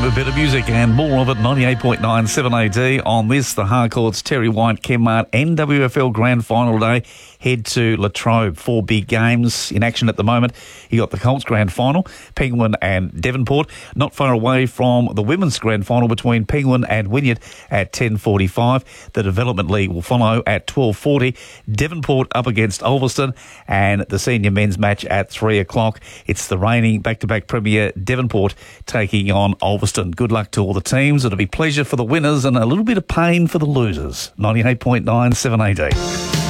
A bit of music and more of it, 98.97 AD on this, the Harcourts, Terry White, Kmart, NWFL Grand Final day. Head to Latrobe. 4 big games in action at the moment. You got the Colts Grand Final, Penguin and Devonport. Not far away from the Women's Grand Final between Penguin and Wynyard at 10:45. The Development League will follow at 12:40. Devonport up against Ulverston, and the senior men's match at 3 o'clock. It's the reigning back-to-back premier Devonport taking on Ulverston. Good luck to all the teams. It'll be pleasure for the winners and a little bit of pain for the losers. 98.97 AD.